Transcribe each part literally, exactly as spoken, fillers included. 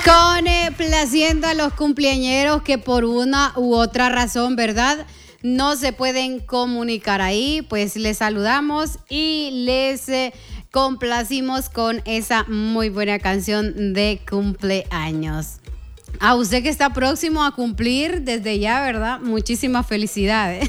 Complaciendo a los cumpleañeros que por una u otra razón, ¿verdad?, no se pueden comunicar ahí, pues les saludamos y les eh, complacimos con esa muy buena canción de cumpleaños. A usted que está próximo a cumplir desde ya, ¿verdad? Muchísimas felicidades.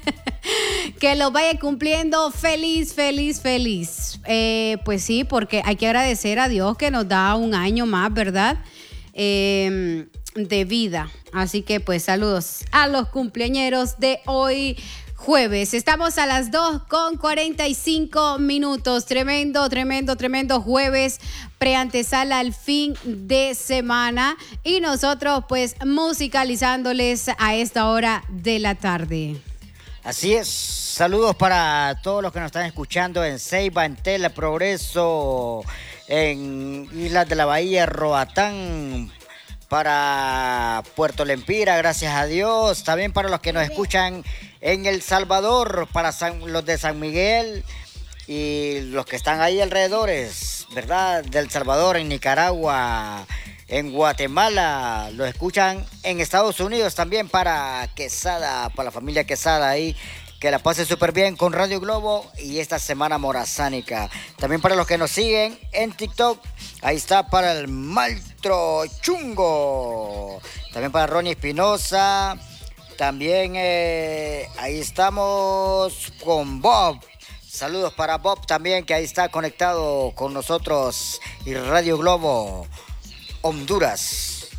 Que lo vaya cumpliendo feliz, feliz, feliz. Eh, pues sí, porque hay que agradecer a Dios que nos da un año más, ¿verdad?, Eh, de vida. Así que pues saludos a los cumpleañeros de hoy jueves. Estamos a las dos con cuarenta y cinco minutos. Tremendo, tremendo, tremendo jueves, preantesala al fin de semana. Y nosotros pues musicalizándoles a esta hora de la tarde. Así es, saludos para todos los que nos están escuchando en Ceiba, en Tela, Progreso, en Islas de la Bahía, Roatán, para Puerto Lempira, gracias a Dios. También para los que nos escuchan en El Salvador, para San, los de San Miguel y los que están ahí alrededores, ¿verdad? Del Salvador, en Nicaragua, en Guatemala, lo escuchan en Estados Unidos también para Quesada, para la familia Quesada ahí. Que la pase súper bien con Radio Globo y esta semana morazánica. También para los que nos siguen en TikTok, ahí está para el Maestro Chungo. También para Ronnie Espinosa. También eh, ahí estamos con Bob. Saludos para Bob también, que ahí está conectado con nosotros y Radio Globo Honduras.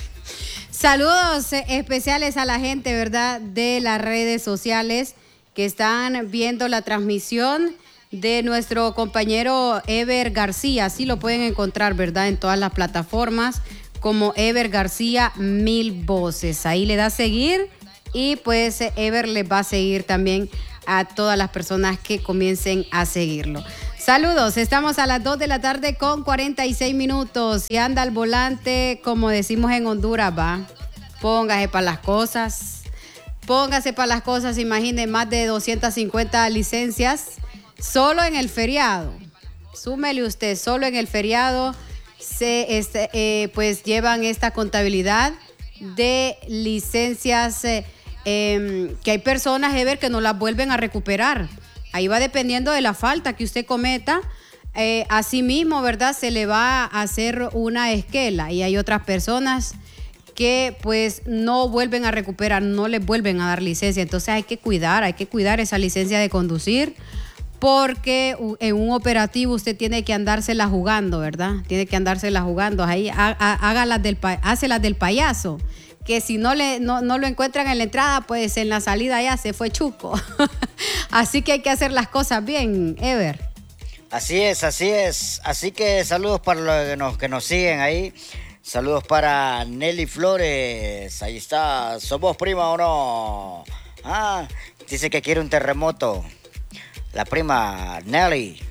Saludos especiales a la gente, ¿verdad?, de las redes sociales que están viendo la transmisión de nuestro compañero Ever García. Así lo pueden encontrar, ¿verdad?, en todas las plataformas como Ever García Mil Voces. Ahí le da a seguir y pues Ever les va a seguir también a todas las personas que comiencen a seguirlo. Saludos, estamos a las dos de la tarde con cuarenta y seis minutos. Si anda al volante, como decimos en Honduras, va, póngase para las cosas. Póngase para las cosas, imaginen, más de doscientas cincuenta licencias solo en el feriado. Súmele usted, solo en el feriado se este, eh, pues llevan esta contabilidad de licencias eh, eh, que hay personas, Ever, que no las vuelven a recuperar. Ahí va dependiendo de la falta que usted cometa. Eh, asimismo, ¿verdad?, se le va a hacer una esquela y hay otras personas que pues no vuelven a recuperar, no les vuelven a dar licencia. Entonces hay que cuidar, hay que cuidar esa licencia de conducir, porque en un operativo usted tiene que andársela jugando, ¿verdad? Tiene que andársela jugando. Ahí hágalas del, hácelas del payaso, que si no, le, no, no lo encuentran en la entrada, pues en la salida ya se fue chuco. Así que hay que hacer las cosas bien, Ever. Así es, así es. Así que saludos para los que nos, que nos siguen ahí. Saludos para Nelly Flores. Ahí está. ¿Somos prima o no? Ah, dice que quiere un terremoto. La prima Nelly.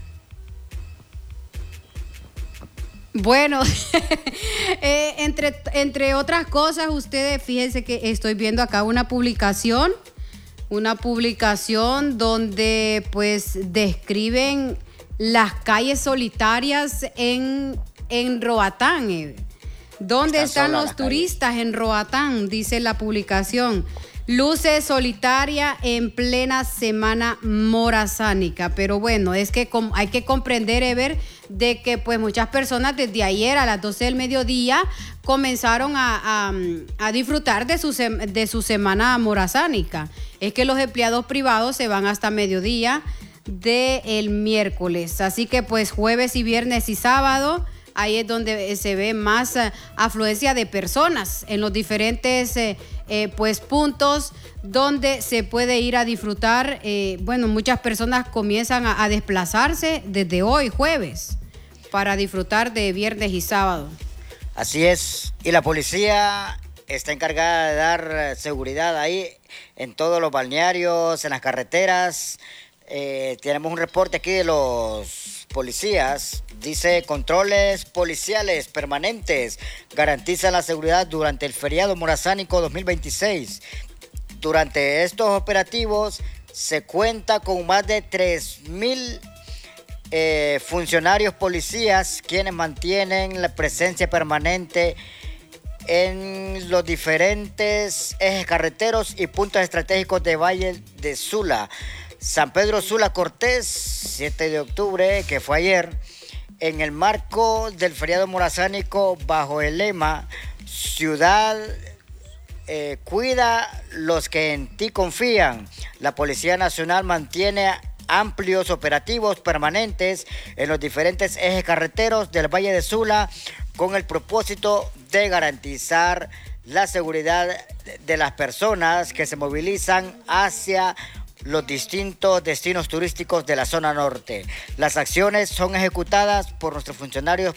Bueno, eh, entre, entre otras cosas, ustedes fíjense que estoy viendo acá una publicación, una publicación donde pues describen las calles solitarias en, en Roatán. Eh. ¿Dónde Está están sola los la turistas calle. en Roatán? Dice la publicación. Luce solitaria en plena semana morazánica. Pero bueno, es que com- hay que comprender, Ever, de que pues muchas personas desde ayer a las doce del mediodía comenzaron a, a, a disfrutar de su, sem- de su semana morazánica. Es que los empleados privados se van hasta mediodía del miércoles. Así que pues jueves y viernes y sábado, ahí es donde se ve más uh, afluencia de personas en los diferentes eh, eh, pues puntos donde se puede ir a disfrutar. Eh, bueno, muchas personas comienzan a, a desplazarse desde hoy, jueves, para disfrutar de viernes y sábado. Así es. Y la policía está encargada de dar seguridad ahí en todos los balnearios, en las carreteras. Eh, tenemos un reporte aquí de los policías. Dice: controles policiales permanentes garantizan la seguridad durante el feriado morazánico dos mil veintiséis. Durante estos operativos se cuenta con más de tres mil eh, funcionarios policías quienes mantienen la presencia permanente en los diferentes ejes carreteros y puntos estratégicos de Valle de Sula. San Pedro Sula Cortés, siete de octubre, que fue ayer, en el marco del feriado morazánico bajo el lema Ciudad eh, cuida los que en ti confían. La Policía Nacional mantiene amplios operativos permanentes en los diferentes ejes carreteros del Valle de Sula con el propósito de garantizar la seguridad de las personas que se movilizan hacia los distintos destinos turísticos de la zona norte. Las acciones son ejecutadas por nuestros funcionarios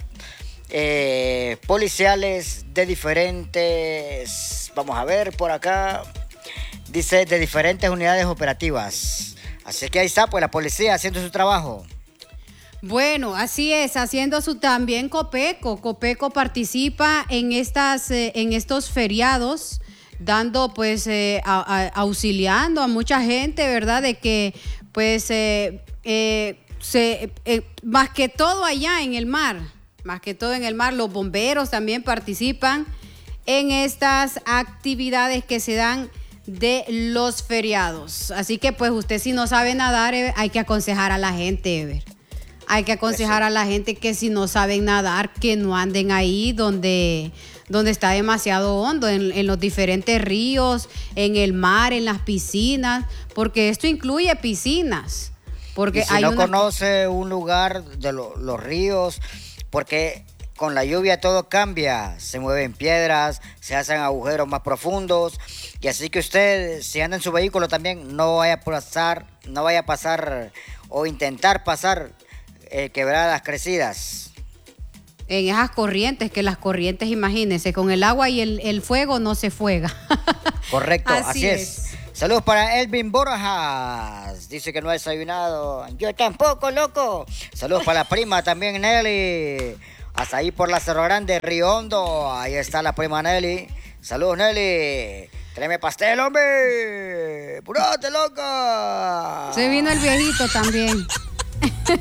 eh, policiales de diferentes, vamos a ver por acá, dice de diferentes unidades operativas. Así que ahí está, pues la policía haciendo su trabajo. Bueno, así es, haciendo su también Copeco. Copeco participa en estas, eh, en estos feriados, dando pues, eh, a, a, auxiliando a mucha gente, ¿verdad? De que pues, eh, eh, se, eh, más que todo allá en el mar, más que todo en el mar, los bomberos también participan en estas actividades que se dan de los feriados. Así que pues usted si no sabe nadar, Ever, hay que aconsejar a la gente, Ever. Hay que aconsejar a la gente que si no saben nadar, que no anden ahí donde, donde está demasiado hondo, en, en los diferentes ríos, en el mar, en las piscinas, porque esto incluye piscinas. Porque y si hay no una... conoce un lugar de lo, los ríos, porque con la lluvia todo cambia, se mueven piedras, se hacen agujeros más profundos, y así que usted, si anda en su vehículo también, no vaya a pasar, no vaya a pasar o intentar pasar Eh, quebradas crecidas. En esas corrientes, que las corrientes, imagínense, con el agua y el, el fuego no se fuega. Correcto, así, así es. es. Saludos para Elvin Borjas. Dice que no ha desayunado. Yo tampoco, loco. Saludos para la prima también, Nelly. Hasta ahí por la Cerro Grande, Río Hondo. Ahí está la prima Nelly. Saludos, Nelly. Tráeme pastel, hombre. ¡Purate, loca! Se vino el viejito también.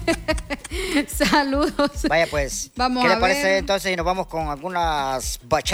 Saludos. Vaya pues, vamos ¿qué a le parece ver. entonces? Y nos vamos con algunas bachatas.